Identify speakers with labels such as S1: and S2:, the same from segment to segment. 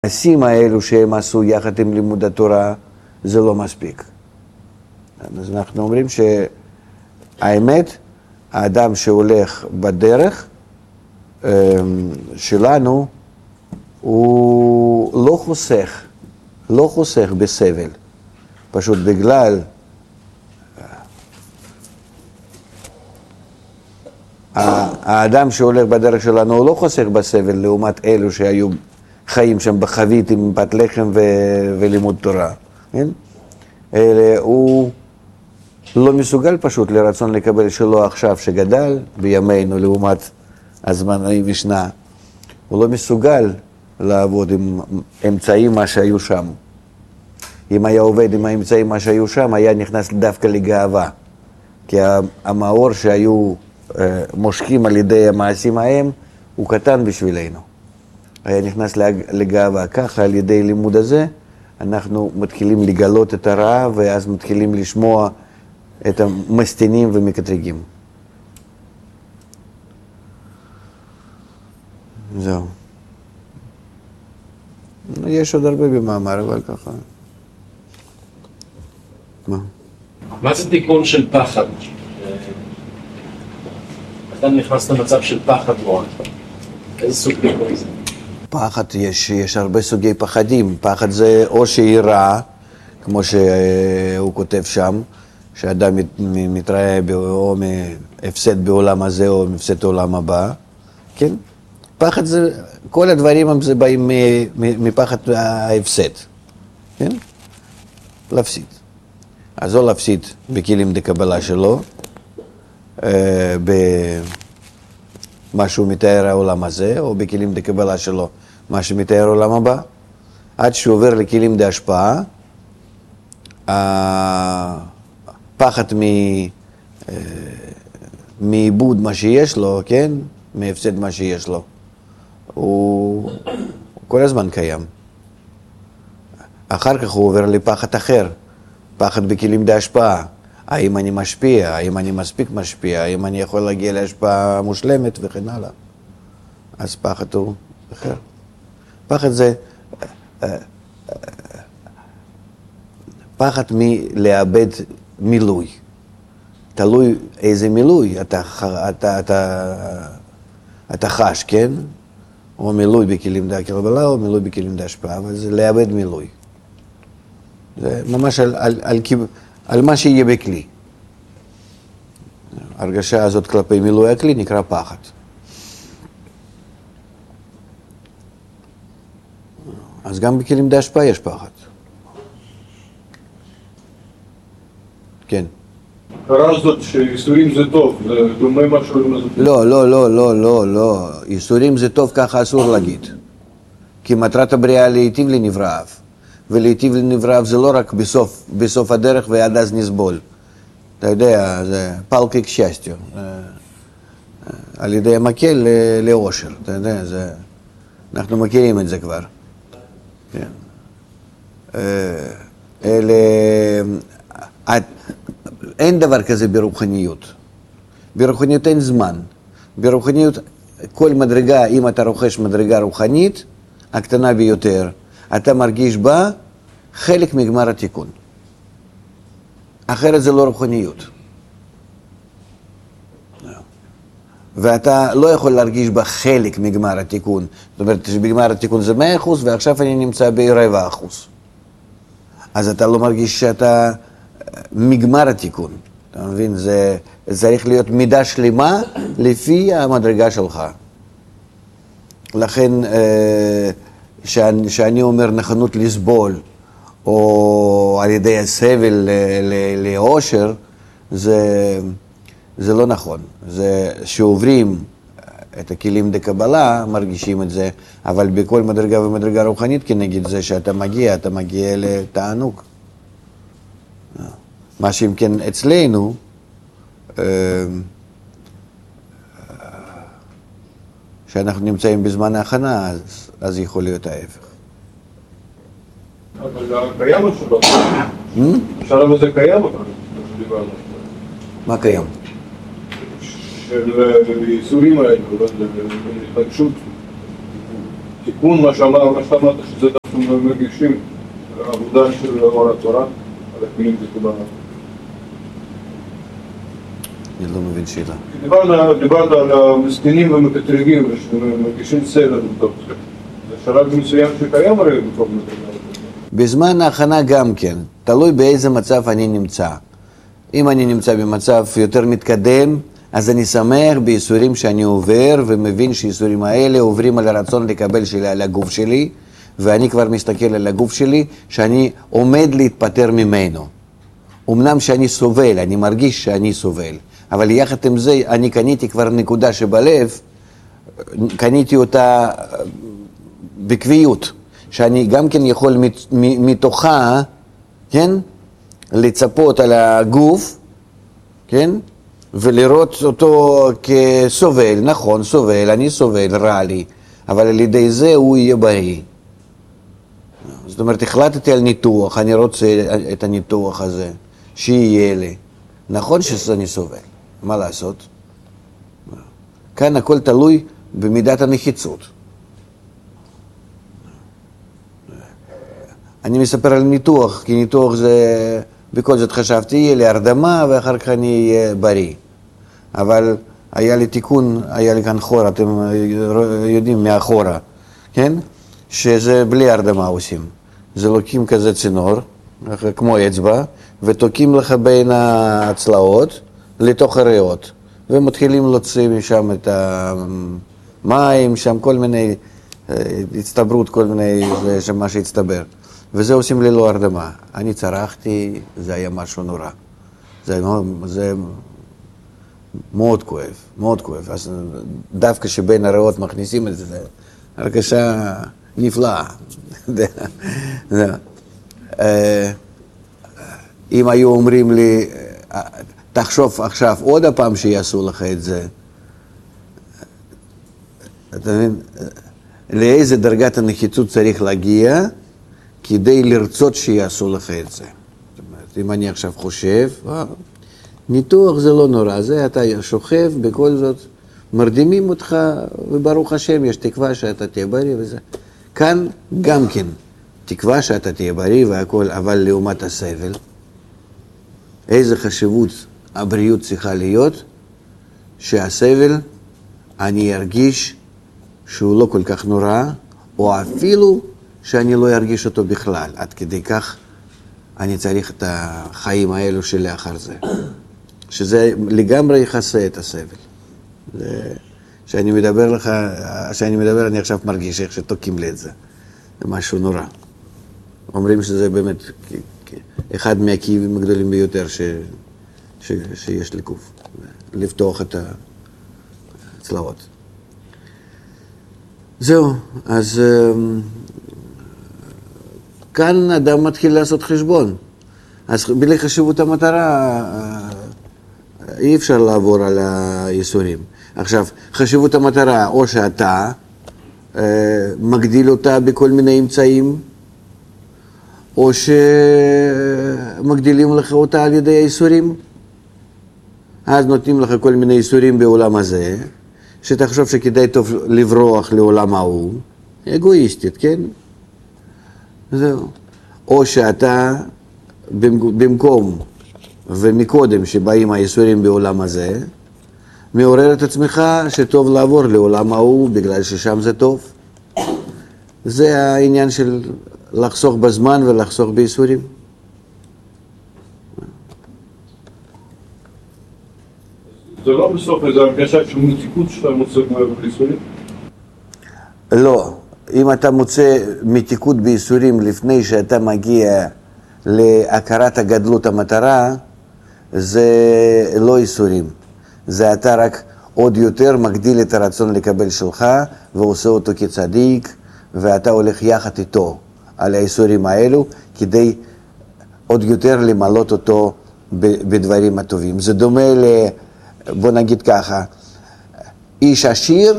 S1: המעשים האלו שהם עשו יחד עם לימוד התורה, זה לא מספיק. אז אנחנו אומרים שהאמת, האדם שהולך בדרך שלנו, הוא לא חוסך בסבל. פשוט בגלל האדם שהולך בדרך שלנו, הוא לא חוסך בסבל לעומת אלו שהיו חיים שם בחבית עם פת לחם ולימוד תורה. כן? הוא לא מסוגל פשוט לרצון לקבל שלו עכשיו שגדל בימינו לעומת הזמן המשנה. הוא לא מסוגל לעבוד עם אמצעים מה שהיו שם. אם היה עובד עם האמצעים מה שהיו שם, היה נכנס דווקא לגאווה. כי המאור שהיו מושכים על ידי המעשים ההם, הוא קטן בשבילנו. היה נכנס לגאווה. ככה על ידי לימוד הזה, אנחנו מתחילים לגלות את הרעה, ואז מתחילים לשמוע את המסתינים ומקטרגים. זהו. יש עוד הרבה במאמר, אבל ככה.
S2: מה זה תיקון של פחד? אתה נכנס למצב של פחד מאוד. איזה סוג תיקון זה?
S1: פחד, יש הרבה סוגי פחדים. פחד זה או שיראה, כמו שהוא כותב שם, שאדם מתראה או מהפסד בעולם הזה או מהפסד בעולם הבא. כן? פחד זה, כל הדברים זה באים מפחד ההפסד. כן? להפסיד. אז או להפסיד בכלים דקבלה שלו, במה שהוא מתאר העולם הזה, או בכלים דקבלה שלו, מה שמתאר העולם הבא, עד שהוא עובר לכלים דהשפעה, הפחד מאיבוד מה שיש לו, כן? מהפסד מה שיש לו, הוא כל הזמן קיים. אחר כך הוא עובר לפחד אחר, פחד בכלים דהשפעה. האם אני משפיע, האם אני מספיק משפיע, האם אני יכול להגיע להשפעה מושלמת וכן הלאה. אז פחד הוא אחר. פחד זה פחד מלאבד מילוי. תלוי איזה מילוי אתה חש, כן? או מילוי בכלים דהקבלה או מילוי בכלים דהשפעה, אבל זה לאבד מילוי. זה ממש על מה שיהיה בכלי. הרגשה הזאת כלפי מילוי הכלי נקרא פחד. אז גם בכלים דהשפעה יש פחד. כן.
S3: הרעש זאת שאיסורים זה טוב, זה דומה משהו לזה?
S1: לא. איסורים זה טוב, ככה אסור להגיד. כי מטרת הבריאה להיטיב לנבראיו. ולהיטיב לנבראיו זה לא רק בסוף הדרך ועד אז נסבול. אתה יודע, זה פלקי כשסטיו. על ידי המקל לאושר, אתה יודע, אנחנו מכירים את זה כבר. כן. אין דבר כזה ברוחניות. ברוחניות אין זמן. ברוחניות, כל מדרגה, אם אתה רוכש מדרגה רוחנית, הקטנה ביותר, אתה מרגיש בה חלק מגמר התיקון. אחרת זה לא רוחניות. ואתה לא יכול להרגיש בה חלק מגמר התיקון. זאת אומרת, בגמר התיקון זה 100% ועכשיו אני נמצא ב-0.25%. אז אתה לא מרגיש שאתה מגמר התיקון. אתה מבין? זה צריך להיות מידה שלמה לפי המדרגה שלך. לכן, שאני אומר נכונות לסבול, או על ידי הסבל לאושר, זה לא נכון. זה שעוברים את הכלים דקבלה, מרגישים את זה, אבל בכל מדרגה ומדרגה רוחנית כנגד זה שאתה מגיע לתענוג. מה שאם כן אצלנו, שאנחנו נמצאים בזמן ההכנה, אז יכול להיות ההפך.
S3: אבל קיים משהו, השלב הזה קיים,
S1: מה קיים?
S3: של איסורים האלו, לא יודע, התרגשות. תיקון מה שאמרת, שזה דווקא מרגישים עבודה של אור התורה, על הכלים וכו'.
S1: אני לא מבין שאלה.
S3: דיברת על המסכנים והמקטרגים שמרגישים סבל בתוך זה. זה שלב מסוים שקיים הרי בתוך זה.
S1: בזמן ההכנה גם כן, תלוי באיזה מצב אני נמצא. אם אני נמצא במצב יותר מתקדם, אז אני שמח בייסורים שאני עובר, ומבין שהייסורים האלה עוברים על הרצון לקבל שלי על הגוף שלי, ואני כבר מסתכל על הגוף שלי, שאני עומד להתפטר ממנו. אמנם שאני סובל, אני מרגיש שאני סובל, אבל יחד עם זה אני קניתי כבר נקודה שבלב, קניתי אותה בקביעות, שאני גם כן יכול מתוכה, כן, לצפות על הגוף, כן, ולראות אותו כסובל, נכון, סובל, אני סובל, רע לי, אבל על ידי זה הוא יהיה בריא. זאת אומרת, החלטתי על ניתוח, אני רוצה את הניתוח הזה, שיהיה לי. נכון שאני סובל, מה לעשות? כאן הכל תלוי במידת הנחיצות. אני מספר על ניתוח, כי ניתוח זה, בכל זאת חשבתי, יהיה לי הרדמה ואחר כך אני אהיה בריא. אבל היה לי תיקון, היה לי כאן חור, אתם יודעים מאחורה, כן? שזה בלי הרדמה עושים. זה לוקחים כזה צינור, כמו אצבע, ותוקעים לך בין הצלעות לתוך הריאות. ומתחילים להוציא משם את המים, שם כל מיני הצטברות, כל מיני, מה שהצטבר. וזה עושים ללא הרדמה. אני צרחתי, זה היה משהו נורא. זה מאוד כואב, מאוד כואב. אז דווקא שבין הריאות מכניסים את זה, הרגשה נפלאה. אם היו אומרים לי, תחשוב עכשיו עוד הפעם שיעשו לך את זה, אתה מבין? לאיזה דרגת הנחיצות צריך להגיע כדי לרצות שיעשו לך את זה. זאת אומרת, אם אני עכשיו חושב, ניתוח זה לא נורא, זה אתה שוכב, בכל זאת מרדימים אותך, וברוך השם יש תקווה שאתה תהיה בריא וזה. כאן גם כן, תקווה שאתה תהיה בריא והכל, אבל לעומת הסבל, איזה חשיבות הבריאות צריכה להיות, שהסבל אני ארגיש שהוא לא כל כך נורא, או אפילו שאני לא ארגיש אותו בכלל. עד כדי כך אני צריך את החיים האלו שלאחר זה. שזה לגמרי יכסה את הסבל. שאני מדבר לך, אני עכשיו מרגיש איך שתוקים לי את זה. זה משהו נורא. אומרים שזה באמת אחד מהכאבים הגדולים ביותר שיש לגוף. לפתוח את הצלעות. זהו, אז כאן אדם מתחיל לעשות חשבון. אז בלי חשיבות המטרה אי אפשר לעבור על הייסורים. עכשיו, חשיבות המטרה, או שאתה מגדיל אותה בכל מיני אמצעים, או שמגדילים לך אותה על ידי הייסורים. אז נותנים לך כל מיני ייסורים בעולם הזה, שתחשוב שכדאי טוב לברוח לעולם ההוא, אגואיסטית, כן? זהו. או שאתה במקום ומקודם שבאים הייסורים בעולם הזה, מעורר את עצמך שטוב לעבור לעולם ההוא בגלל ששם זה טוב. זה העניין של לחסוך בזמן ולחסוך בייסורים.
S3: זה לא בסוף איזו הרגשה של מתיקות שאתה מוצא בייסורים?
S1: לא. אם אתה מוצא מתיקות בייסורים לפני שאתה מגיע להכרת הגדלות המטרה, זה לא ייסורים. זה אתה רק עוד יותר מגדיל את הרצון לקבל שלך ועושה אותו כצדיק, ואתה הולך יחד איתו על הייסורים האלו כדי עוד יותר למלות אותו בדברים הטובים. זה דומה בוא נגיד ככה, איש עשיר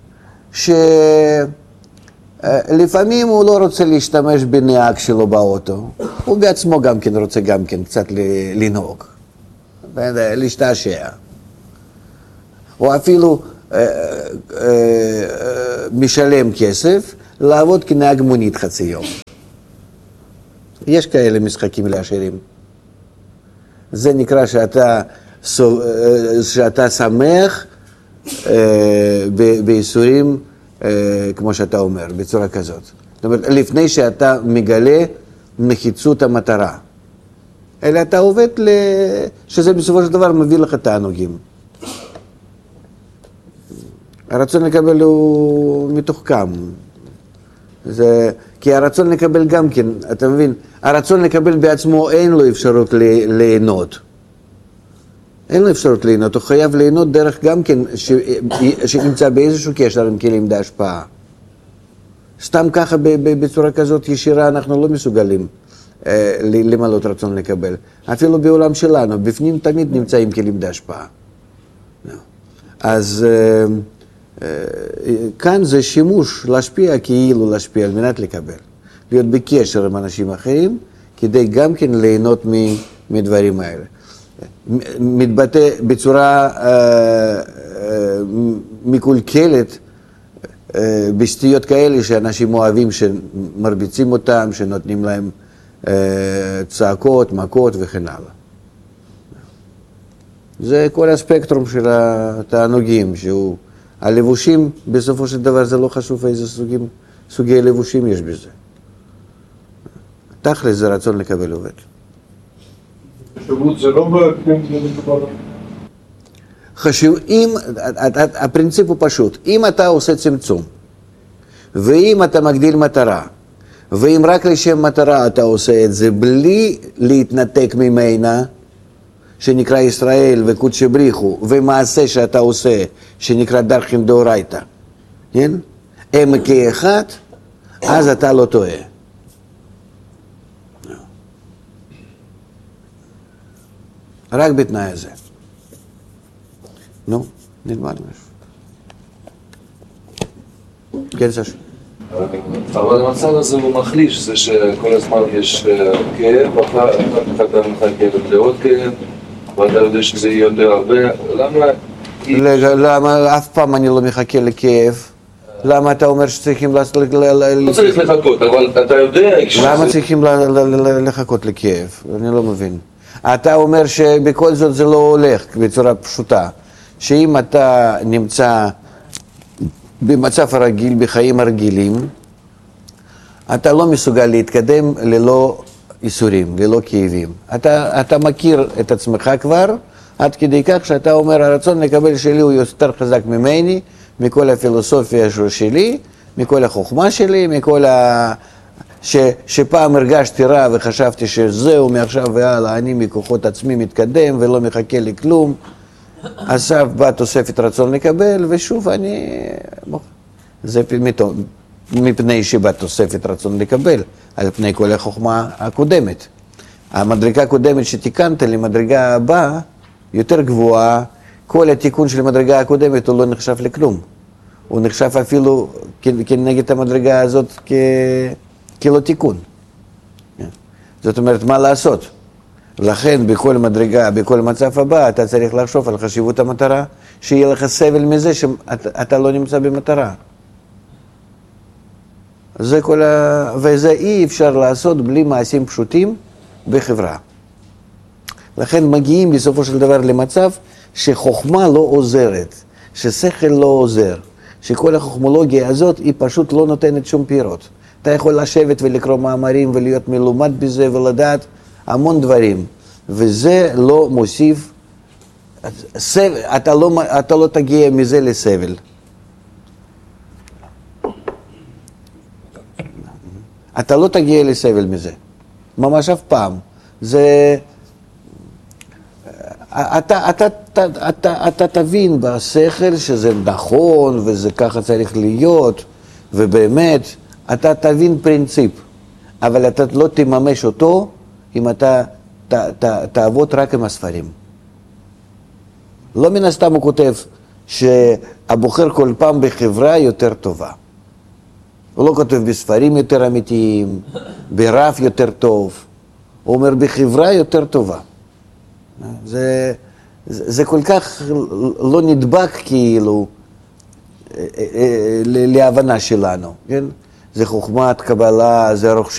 S1: שלפעמים הוא לא רוצה להשתמש בנהג שלו באוטו, הוא בעצמו גם כן רוצה גם כן קצת לנהוג, להשתעשע. או אפילו משלם כסף לעבוד כנהג מונית חצי יום. יש כאלה משחקים לעשירים. זה נקרא שאתה שמח בייסורים, כמו שאתה אומר, בצורה כזאת. זאת אומרת, לפני שאתה מגלה נחיצות המטרה. אלא אתה עובד שזה בסופו של דבר מביא לך תענוגים. הרצון לקבל הוא מתוחכם. כי הרצון לקבל גם כן, אתה מבין, הרצון לקבל בעצמו אין לו אפשרות ליהנות. אין לו אפשרות ליהנות, הוא חייב ליהנות דרך גם כן שנמצא באיזשהו קשר עם כלים להשפעה. סתם ככה בצורה כזאת ישירה אנחנו לא מסוגלים למלות רצון לקבל. אפילו בעולם שלנו, בפנים תמיד נמצאים כלים להשפעה. אז כאן זה שימוש להשפיע כאילו להשפיע על מנת לקבל. להיות בקשר עם אנשים אחרים כדי גם כן ליהנות מדברים האלה. מתבטא בצורה מקולקלת בסטיות כאלה שאנשים אוהבים שמרביצים אותם, שנותנים להם צעקות, מכות וכן הלאה. זה כל הספקטרום של התענוגים, שהוא הלבושים, בסופו של דבר זה לא חשוב איזה סוגי לבושים יש בזה. תכל'ס זה רצון לקבל עובד.
S3: חשיבות זה לא מדובר.
S1: חשוב, הפרינציפ הוא פשוט, אם אתה עושה צמצום, ואם אתה מגדיל מטרה, ואם רק לשם מטרה אתה עושה את זה, בלי להתנתק ממנה, שנקרא ישראל וקודשא בריחו, ומעשה שאתה עושה, שנקרא דרכין דאורייתא, כן? הם כאחד, אז אתה לא טועה. רק בתנאי הזה. נו, נלמד משהו. כן, סשה.
S4: אבל המצב הזה הוא מחליש, זה שכל הזמן יש כאב, אחר כך אתה מחכה לעוד כאב, ואתה יודע שזה יהיה יותר הרבה,
S1: למה אף פעם אני לא מחכה לכאב? למה אתה אומר שצריכים
S4: לא צריך לחכות, אבל אתה יודע
S1: למה צריכים לחכות לכאב? אני לא מבין. אתה אומר שבכל זאת זה לא הולך בצורה פשוטה, שאם אתה נמצא במצב הרגיל, בחיים הרגילים, אתה לא מסוגל להתקדם ללא איסורים, ללא כאבים. אתה מכיר את עצמך כבר, עד כדי כך שאתה אומר, הרצון לקבל שלי הוא יותר חזק ממני, מכל הפילוסופיה שלי, מכל החוכמה שלי, שפעם הרגשתי רע וחשבתי שזהו, מעכשיו והלאה, אני מכוחות עצמי מתקדם ולא מחכה לכלום. עכשיו בא תוספת רצון לקבל, ושוב זה מפני שבא תוספת רצון לקבל, על פני כל החוכמה הקודמת. המדרגה הקודמת שתיקנת למדרגה הבאה, יותר גבוהה, כל התיקון של המדרגה הקודמת הוא לא נחשב לכלום. הוא נחשב אפילו כנגד המדרגה הזאת כלא תיקון. זאת אומרת, מה לעשות? לכן בכל מדרגה, בכל מצב הבא, אתה צריך לחשוב על חשיבות המטרה, שיהיה לך סבל מזה שאתה לא נמצא במטרה. וזה אי אפשר לעשות בלי מעשים פשוטים בחברה. לכן מגיעים בסופו של דבר למצב שחוכמה לא עוזרת, ששכל לא עוזר, שכל החוכמולוגיה הזאת היא פשוט לא נותנת שום פירות. אתה יכול לשבת ולקרוא מאמרים ולהיות מלומד בזה ולדעת המון דברים, וזה לא מוסיף, אתה לא תגיע מזה לסבל. אתה לא תגיע לסבל מזה, ממש אף פעם. זה, אתה תבין בשכל שזה נכון וזה ככה צריך להיות, ובאמת אתה תבין פרינציפ, אבל אתה לא תממש אותו אם אתה תעבוד רק עם הספרים. לא מן הסתם הוא כותב שהבוחר כל פעם בחברה יותר טובה. הוא לא כותב בספרים יותר אמיתיים, ברף יותר טוב. הוא אומר בחברה יותר טובה. זה כל כך לא נדבק כאילו להבנה שלנו, כן? זה חוכמת קבלה, זה רוכשים.